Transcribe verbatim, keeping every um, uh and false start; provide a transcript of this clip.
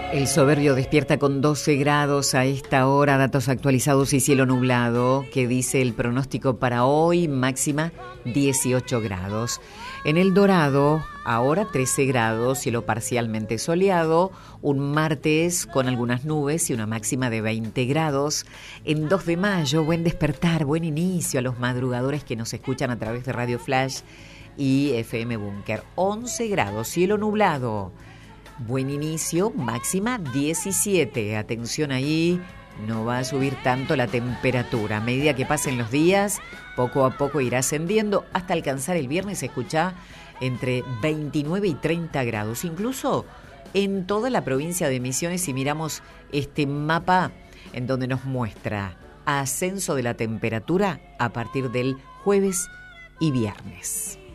El Soberbio despierta con doce grados a esta hora, datos actualizados y cielo nublado, que dice el pronóstico para hoy, máxima dieciocho grados. En El Dorado, ahora trece grados, cielo parcialmente soleado, un martes con algunas nubes y una máxima de veinte grados. En dos de mayo, buen despertar, buen inicio a los madrugadores que nos escuchan a través de Radio Flash y F M Búnker. once grados, cielo nublado. Buen inicio, máxima diecisiete. Atención ahí, no va a subir tanto la temperatura. A medida que pasen los días, poco a poco irá ascendiendo hasta alcanzar el viernes, escuchá, entre veintinueve y treinta grados. Incluso en toda la provincia de Misiones, si miramos este mapa en donde nos muestra ascenso de la temperatura a partir del jueves y viernes.